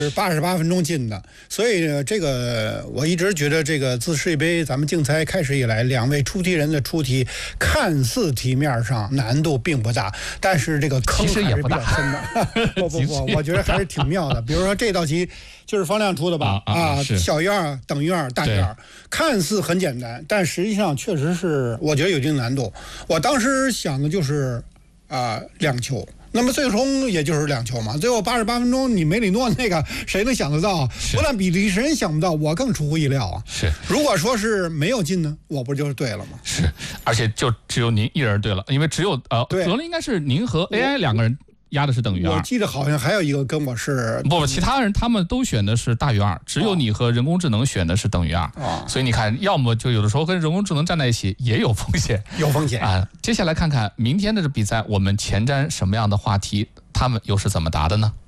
是88分钟进的，所以呢，这个我一直觉得这个自世界杯咱们竞赛开始以来，两位出题人的出题看似题面上难度并不大，但是这个坑还是比较深的。不，我觉得还是挺妙的。比如说这道题就是方亮出的吧？小于2等于2大于2，看似很简单，但实际上确实是我觉得有一定难度。我当时想的就是2球。那么最终也就是2球嘛，最后88分钟，你梅里诺那个谁能想得到？不但比利时人想不到，我更出乎意料啊！ 是， 如果说是没有进呢，我不就是对了吗？ 是，而且就只有您一人对了，因为只有可能应该是您和 AI 2个人压的是等于2。 我记得好像还有一个跟我是不，其他人他们都选的是大于2，只有你和人工智能选的是等于2。所以你看，要么就有的时候跟人工智能站在一起也有风险，接下来看看明天的这比赛，我们前瞻什么样的话题，他们又是怎么答的呢？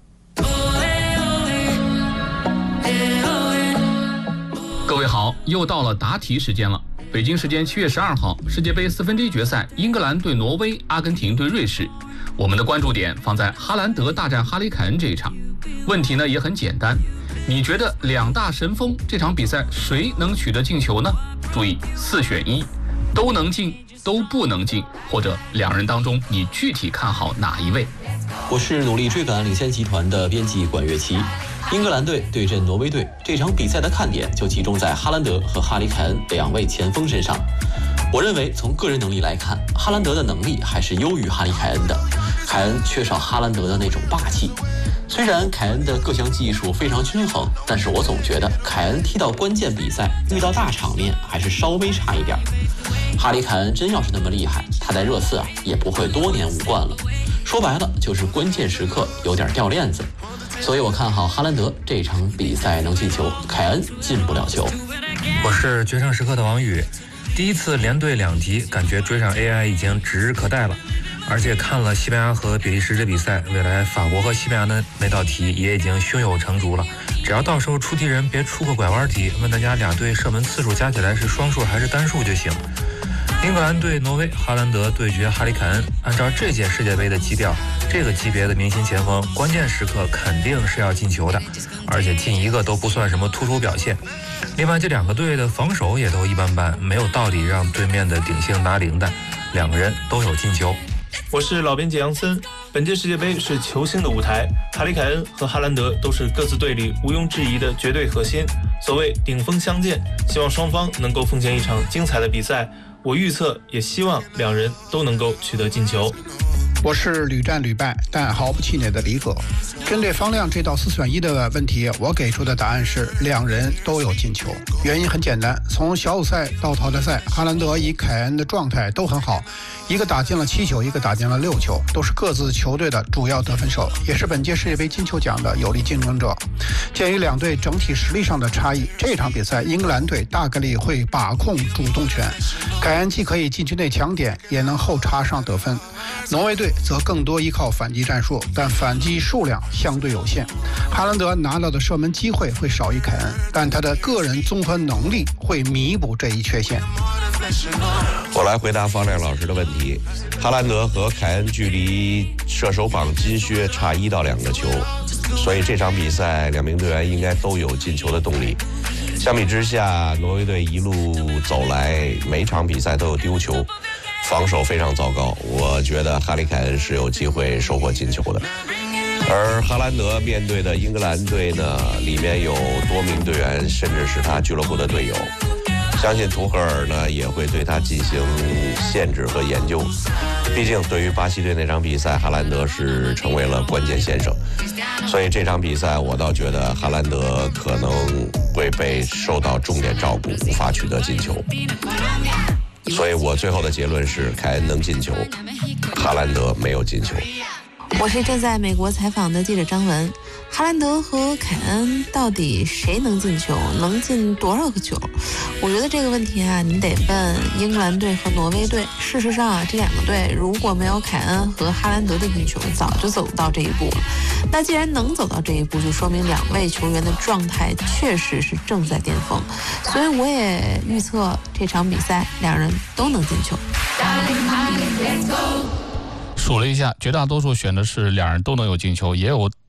各位好，又到了答题时间了。北京时间7月12号，世界杯1/4决赛，英格兰对挪威，阿根廷对瑞士。我们的关注点放在哈兰德大战哈里凯恩这一场。问题呢也很简单，你觉得2大神锋这场比赛谁能取得进球呢？注意4选1，都能进，都不能进，或者2人当中你具体看好哪一位？ 我是努力追赶领先集团的编辑管乐琪。英格兰队对阵挪威队，这场比赛的看点就集中在哈兰德和哈里凯恩2位前锋身上。我认为从个人能力来看，哈兰德的能力还是优于哈里凯恩的，凯恩缺少哈兰德的那种霸气。虽然凯恩的各项技术非常均衡，但是我总觉得凯恩踢到关键比赛，遇到大场面还是稍微差一点。哈里凯恩真要是那么厉害，他在热刺也不会多年无冠了。说白了就是关键时刻有点掉链子。所以我看好哈兰德这场比赛能进球，凯恩进不了球。 我是决胜时刻的王宇。第一次连对2题，感觉追上 AI 已经指日可待了。而且看了西班牙和比利时这比赛，未来法国和西班牙的那道题也已经胸有成竹了。只要到时候出题人别出个拐弯题，问大家2队射门次数加起来是双数还是单数就行。英格兰对挪威，哈兰德对决哈里凯恩。按照这届世界杯的基调，这个级别的明星前锋，关键时刻肯定是要进球的，而且进1个都不算什么突出表现。另外，这2个队的防守也都一般般，没有道理让对面的顶性拿零的，2个人都有进球。 我是老编辑杨森。本届世界杯是球星的舞台，哈里凯恩和哈兰德都是各自队里毋庸置疑的绝对核心。所谓顶峰相见，希望双方能够奉献一场精彩的比赛。我预测也希望2人都能够取得进球。 我是屡战屡败但毫不气馁的李葛。针对方亮这道4选1的问题，我给出的答案是2人都有进球。原因很简单，从小组赛到淘汰赛，哈兰德与凯恩的状态都很好，一个打进了7球，一个打进了6球，都是各自球队的主要得分手，也是本届世界杯金球奖的有力竞争者。鉴于2队整体实力上的差异，这场比赛英格兰队大概率会把控主动权，凯恩既可以禁区内抢点，也能后插上得分。挪威队则更多依靠反击战术，但反击数量相对有限。哈兰德拿到的射门机会会少于凯恩，但他的个人综合能力会弥补这一缺陷。 我来回答方亮老师的问题。哈兰德和凯恩距离射手榜金靴差1到2个球，所以这场比赛2名队员应该都有进球的动力。相比之下，挪威队一路走来，每场比赛都有丢球，防守非常糟糕。我觉得哈里凯恩是有机会收获进球的。而哈兰德面对的英格兰队呢，里面有多名队员甚至是他俱乐部的队友，相信图赫尔呢也会对他进行限制和研究。毕竟对于巴西队那场比赛，哈兰德是成为了关键先生，所以这场比赛我倒觉得哈兰德可能会被受到重点照顾，无法取得进球。所以我最后的结论是凯恩能进球，哈兰德没有进球。 我是正在美国采访的记者张文。哈兰德和凯恩到底谁能进球，能进多少个球？我觉得这个问题你得问英格兰队和挪威队。事实上这2个队如果没有凯恩和哈兰德的进球，早就走不到这一步了。那既然能走到这一步，就说明2位球员的状态确实是正在巅峰。所以我也预测这场比赛2人都能进球。 数了一下，绝大多数选的是2人都能有进球，也有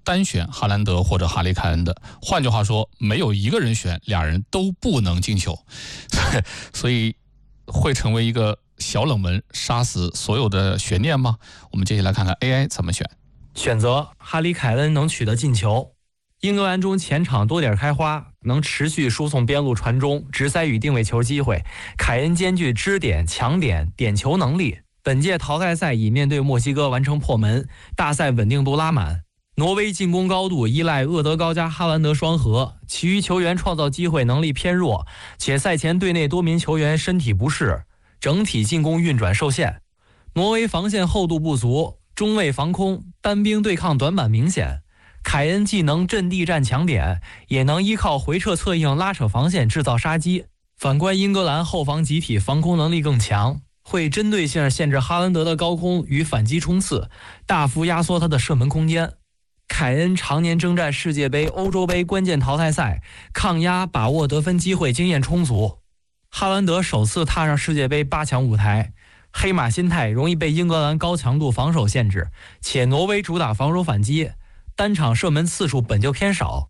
单选哈兰德或者哈里凯恩的。换句话说，没有一个人选，俩人都不能进球，所以会成为一个小冷门，杀死所有的悬念吗？我们接下来看看 AI 怎么选。 选择哈里凯恩能取得进球。英格兰中前场多点开花，能持续输送边路传中、直塞与定位球机会。凯恩兼具支点、抢点、点球能力。本届淘汰赛已面对墨西哥完成破门，大赛稳定度拉满。挪威进攻高度依赖厄德高加哈兰德双核，其余球员创造机会能力偏弱，且赛前队内多名球员身体不适，整体进攻运转受限。挪威防线厚度不足，中卫防空、单兵对抗短板明显。凯恩既能阵地战抢点，也能依靠回撤策应拉扯防线制造杀机。反观英格兰后防集体防空能力更强，会针对性限制哈兰德的高空与反击冲刺，大幅压缩他的射门空间。凯恩常年征战世界杯、欧洲杯关键淘汰赛，抗压、把握得分机会经验充足。哈兰德首次踏上世界杯8强舞台，黑马心态容易被英格兰高强度防守限制，且挪威主打防守反击，单场射门次数本就偏少。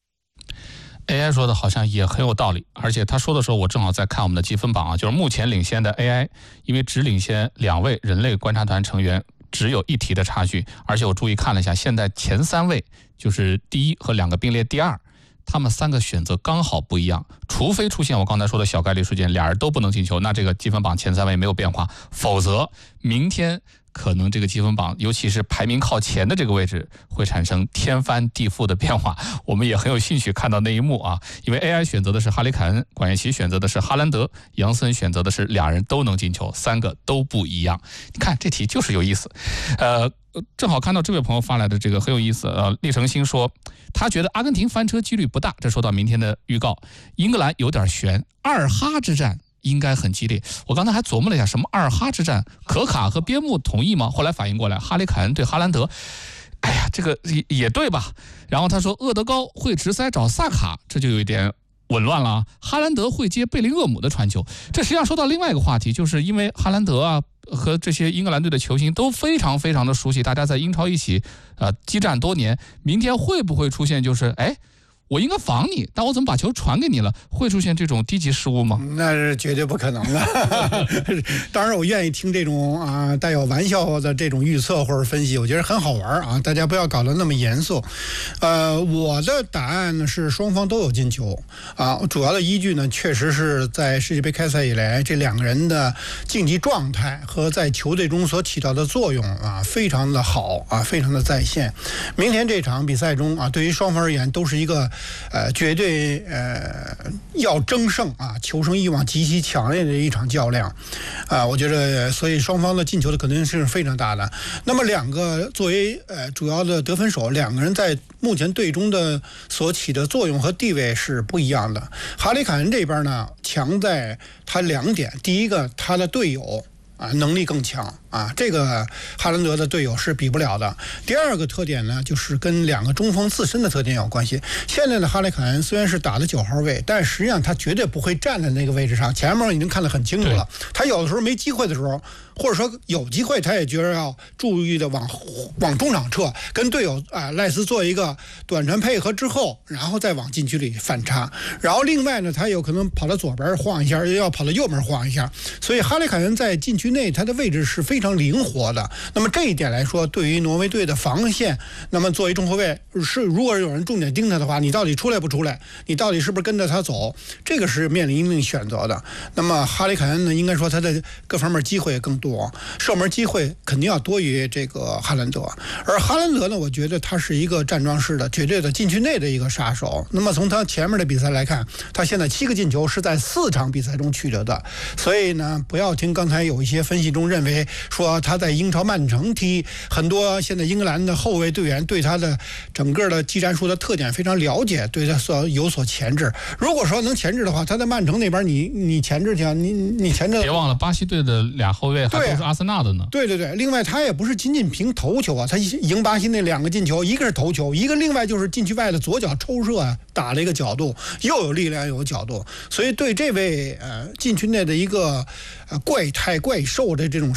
AI 说的好像也很有道理，而且他说的时候我正好在看我们的积分榜啊，就是目前领先的 AI， 因为只领先2位人类观察团成员，只有1题的差距，而且我注意看了一下，现在前3位就是第1和2个并列第2，他们3个选择刚好不一样，除非出现我刚才说的小概率事件，俩人都不能进球，那这个积分榜前3位没有变化，否则明天可能这个积分榜，尤其是排名靠前的这个位置，会产生天翻地覆的变化。我们也很有兴趣看到那一幕啊，因为 AI 选择的是哈里凯恩，管乐奇选择的是哈兰德，杨森选择的是俩人都能进球，3个都不一样。你看这题就是有意思。正好看到这位朋友发来的这个很有意思。厉成兴说，他觉得阿根廷翻车几率不大。这说到明天的预告，英格兰有点悬，2哈之战应该很激烈。我刚才还琢磨了一下，什么2哈之战？可卡和边牧同意吗？后来反应过来，哈里凯恩对哈兰德，哎呀，这个也对吧？然后他说，厄德高会直塞找萨卡，这就有一点紊乱了啊。哈兰德会接贝林厄姆的传球，这实际上说到另外一个话题，就是因为哈兰德啊和这些英格兰队的球星都非常非常的熟悉，大家在英超一起激战多年，明天会不会出现就是我应该防你，但我怎么把球传给你了？会出现这种低级失误吗？ 那是绝对不可能的。当然，我愿意听这种带有玩笑的这种预测或者分析，我觉得很好玩啊。大家不要搞得那么严肃。我的答案呢是双方都有进球啊。主要的依据呢，确实是在世界杯开赛以来，这2个人的竞技状态和在球队中所起到的作用啊，非常的好啊，非常的在线。明天这场比赛中啊，对于双方而言都是一个绝对要争胜啊，求胜欲望极其强烈的一场较量啊，我觉得，所以双方的进球的可能性是非常大的。那么2个作为主要的得分手，2个人在目前队中的所起的作用和地位是不一样的。哈里凯恩这边呢，强在他2点，第一个，他的队友能力更强啊，这个哈兰德的队友是比不了的。第2个特点呢，就是跟2个中锋自身的特点有关系。现在的哈里凯恩虽然是打的9号位，但实际上他绝对不会站在那个位置上，前面已经看得很清楚了。他有的时候没机会的时候，或者说有机会，他也觉得要注意的往中场撤，跟队友赖斯做一个短传配合之后，然后再往禁区里反插。然后另外呢，他有可能跑到左边晃一下，又要跑到右边晃一下。所以哈里凯恩在禁区内他的位置是非常灵活的。那么这一点来说，对于挪威队的防线，那么作为中后卫，如果有人重点盯他的话，你到底出来不出来？你到底是不是跟着他走？这个是面临一定选择的。那么哈里凯恩呢，应该说他的各方面机会更多，射门机会肯定要多于这个哈兰德。而哈兰德呢，我觉得他是一个站桩式的绝对的禁区内的一个杀手。那么从他前面的比赛来看，他现在7个进球是在4场比赛中取得的。所以呢，不要听刚才有一些分析中认为说他在英超曼城踢，很多现在英格兰的后卫队员对他的整个的技战术的特点非常了解，对他有所钳制。如果说能钳制的话，他在曼城那边你钳制去啊，你钳制。 别忘了巴西队的2后卫还都是阿森纳的呢。 对，另外他也不是仅仅凭头球啊，他赢巴西那2个进球，一个是头球，一个另外就是禁区外的左脚抽射打了一个角度，又有力量又有角度。所以对这位禁区内的一个怪胎怪兽的这种射手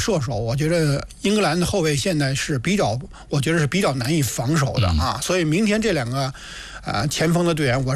我觉得英格兰的后卫现在是我觉得是比较难以防守的啊，所以明天这两个前锋的队员，我